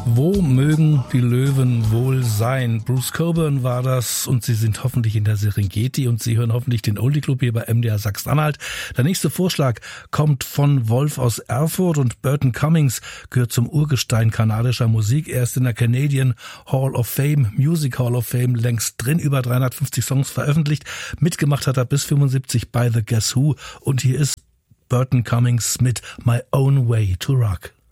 Wo mögen die Löwen wohl sein? Bruce Cockburn war das und Sie sind hoffentlich in der Serengeti und Sie hören hoffentlich den Oldie Club hier bei MDR Sachsen-Anhalt. Der nächste Vorschlag kommt von Wolf aus Erfurt und Burton Cummings gehört zum Urgestein kanadischer Musik. Er ist in der Canadian Hall of Fame, Music Hall of Fame längst drin, über 350 Songs veröffentlicht. Mitgemacht hat er bis 75 bei The Guess Who und hier ist Burton Cummings mit My Own Way to Rock.